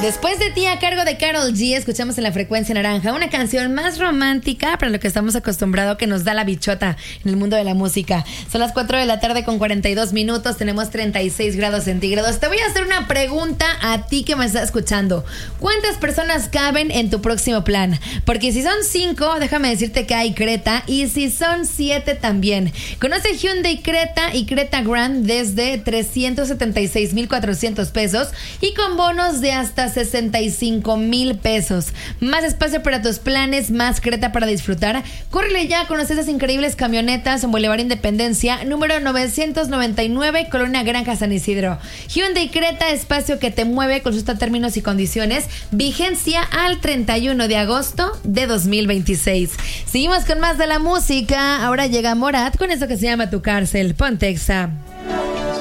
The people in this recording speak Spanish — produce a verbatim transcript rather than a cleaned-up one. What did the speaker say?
Después de ti, a cargo de Karol G, escuchamos en la frecuencia naranja una canción más romántica para lo que estamos acostumbrados, que nos da la bichota en el mundo de la música. Son las cuatro de la tarde con cuarenta y dos minutos, tenemos treinta y seis grados centígrados. Te voy a hacer una pregunta a ti que me estás escuchando. ¿Cuántas personas caben en tu próximo plan? Porque si son cinco, déjame decirte que hay Creta, y si son siete también. Conoce Hyundai Creta y Creta Grand desde trescientos setenta y seis mil cuatrocientos pesos y con bonos de hasta sesenta y cinco mil pesos. Más espacio para tus planes, más Creta para disfrutar. Córrele ya a conocer esas increíbles camionetas en Boulevard Independencia, número novecientos noventa y nueve, Colonia Granja San Isidro. Hyundai Creta, espacio que te mueve. Consulta términos y condiciones. Vigencia al treinta y uno de agosto de dos mil veintiséis. Seguimos con más de la música. Ahora llega Morat con eso que se llama Tu Cárcel. Ponte Exa.